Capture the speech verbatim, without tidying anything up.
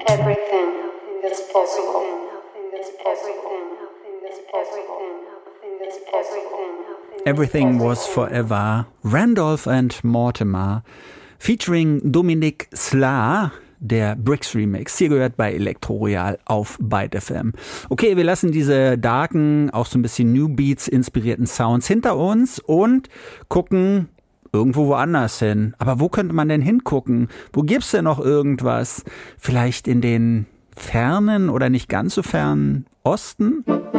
Everything is possible. Everything is possible. Everything Was Forever, Randolph and Mortimer, featuring Dominique Sla, der Bricks Remix. Hier gehört bei Elektro Royal auf Byte F M. Okay, wir lassen diese darken, auch so ein bisschen New Beats inspirierten Sounds hinter uns und gucken irgendwo woanders hin. Aber wo könnte man denn hingucken? Wo gibt's denn noch irgendwas? Vielleicht in den fernen oder nicht ganz so fernen Osten?